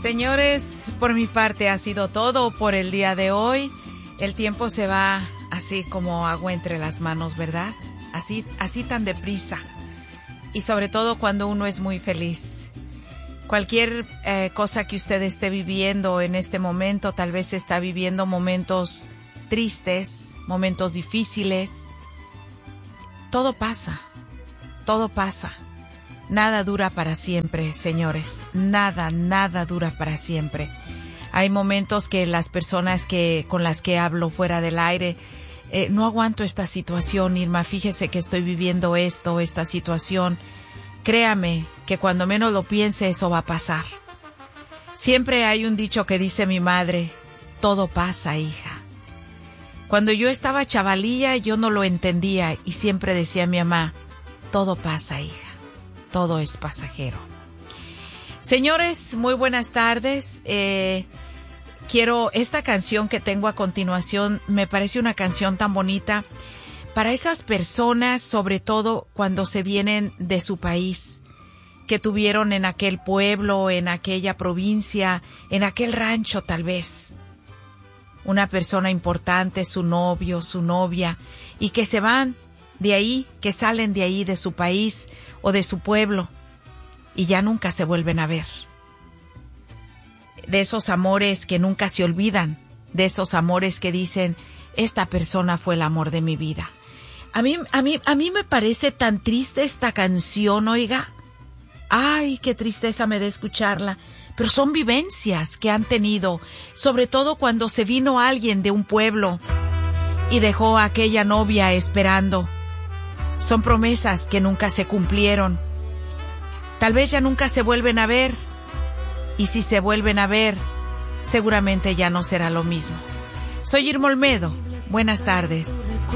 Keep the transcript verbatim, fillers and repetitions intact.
Señores, por mi parte ha sido todo por el día de hoy. El tiempo se va así como agua entre las manos, ¿verdad? Así, así tan deprisa. Y sobre todo cuando uno es muy feliz. Cualquier eh, cosa que usted esté viviendo en este momento, tal vez está viviendo momentos tristes, momentos difíciles. Todo pasa, todo pasa. Nada dura para siempre, señores. Nada, nada dura para siempre. Hay momentos que las personas que con las que hablo fuera del aire, eh, no aguanto esta situación, Irma, fíjese que estoy viviendo esto, esta situación. Créame que cuando menos lo piense, eso va a pasar. Siempre hay un dicho que dice mi madre, todo pasa, hija. Cuando yo estaba chavalilla, yo no lo entendía y siempre decía mi mamá, todo pasa, hija. Todo es pasajero. Señores, muy buenas tardes. Eh, quiero, esta canción que tengo a continuación, me parece una canción tan bonita para esas personas, sobre todo cuando se vienen de su país, que tuvieron en aquel pueblo, en aquella provincia, en aquel rancho tal vez. Una persona importante, su novio, su novia, y que se van de ahí, que salen de ahí, de su país o de su pueblo, y ya nunca se vuelven a ver. De esos amores que nunca se olvidan, de esos amores que dicen, esta persona fue el amor de mi vida. A mí, a mí, a mí me parece tan triste esta canción, oiga. Ay, qué tristeza me da escucharla. Pero son vivencias que han tenido, sobre todo cuando se vino alguien de un pueblo y dejó a aquella novia esperando. Son promesas que nunca se cumplieron. Tal vez ya nunca se vuelven a ver. Y si se vuelven a ver, seguramente ya no será lo mismo. Soy Irma Olmedo. Buenas tardes.